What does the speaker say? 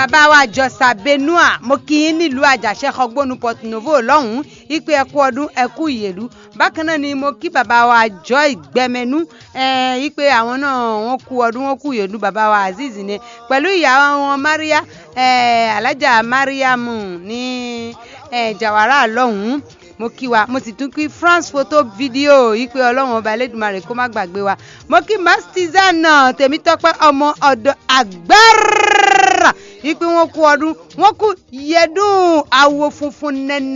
bàbá wa Josa Benua mo kí yín nílùú Àjàṣẹ́ Ọgbónú Port Novo lọ́hùn ìpè ẹkú ọdún ẹkú ìyèlú bákan náà ni mo kí bàbá wa Joy Gbẹmẹnú ìpè àwọn náà wọ́n kú ọdún wọ́n kú ìyèlú bàbá wa Azeez ni pẹ̀lú ìyàwó wọn Maria Alájà Mariam ní Jawara lọ́hùn mo kí wa mo sì tún kí France photo video ìpè Ọlọ́run ọba Elédùmarè kó má gbàgbé wa mo kí Mastizana Tèmítọ́pẹ́ ọmọ ọ̀dọ̀ àgbàrá ìpè wọn kú ọdún wọn kú yẹdùn àwọ̀ funfun nẹ́nẹ́.